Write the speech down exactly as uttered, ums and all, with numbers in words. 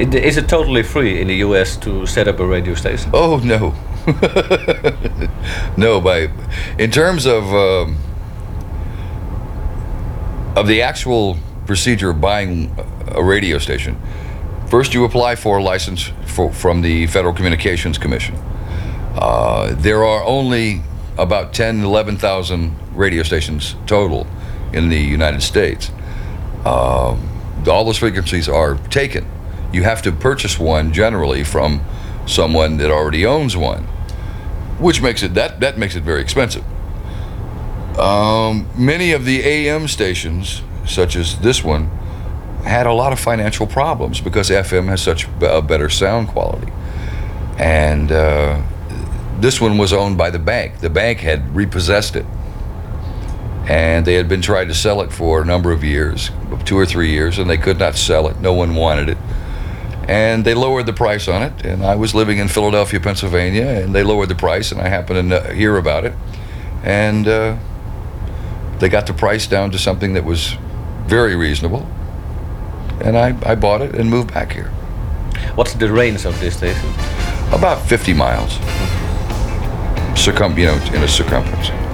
It, is it totally free in the U S to set up a radio station? Oh no, no. By in terms of um, of the actual procedure of buying a radio station, first you apply for a license for, from the Federal Communications Commission. Uh, there are only about ten, eleven thousand radio stations total in the United States. Uh, all those frequencies are taken. You have to purchase one generally from someone that already owns one, which makes it that that makes it very expensive. Um, many of the A M stations, such as this one, had a lot of financial problems because F M has such a better sound quality. And uh, this one was owned by the bank. The bank had repossessed it, and they had been trying to sell it for a number of years, two or three years, and they could not sell it. No one wanted it. And they lowered the price on it, and I was living in Philadelphia, Pennsylvania, and they lowered the price, and I happened to know, hear about it. And uh, they got the price down to something that was very reasonable, and I, I bought it and moved back here. What's the range of this station? About fifty miles, circum, you know, in a circumference.